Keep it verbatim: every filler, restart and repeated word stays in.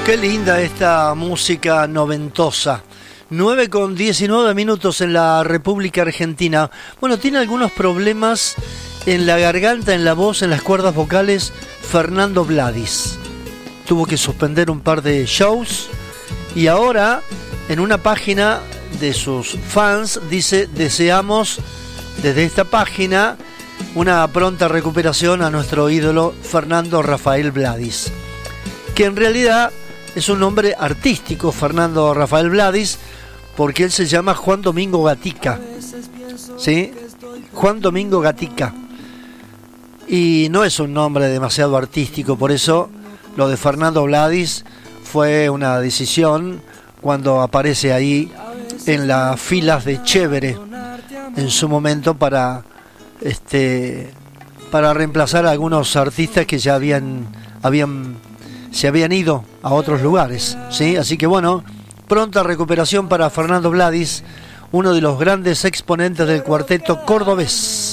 Qué linda esta música noventosa. nueve con diecinueve minutos en la República Argentina. Bueno, tiene algunos problemas en la garganta, en la voz, en las cuerdas vocales, Fernando Vladis. Tuvo que suspender un par de shows y ahora en una página de sus fans dice: deseamos desde esta página una pronta recuperación a nuestro ídolo Fernando Rafael Vladis, que en realidad es un nombre artístico, Fernando Rafael Vladis, porque él se llama Juan Domingo Gatica, ¿sí? Juan Domingo Gatica. Y no es un nombre demasiado artístico, por eso lo de Fernando Vladis fue una decisión cuando aparece ahí en las filas de Chévere en su momento para este para reemplazar a algunos artistas que ya habían habían se habían ido a otros lugares, ¿sí? Así que bueno, pronta recuperación para Fernando Vladis, uno de los grandes exponentes del cuarteto cordobés.